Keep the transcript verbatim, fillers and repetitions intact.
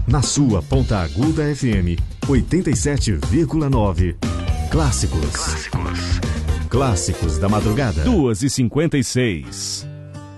Na sua Ponta Aguda F M, oitenta e sete vírgula nove. Clássicos. Clássicos. Clássicos da madrugada. duas e cinquenta e seis.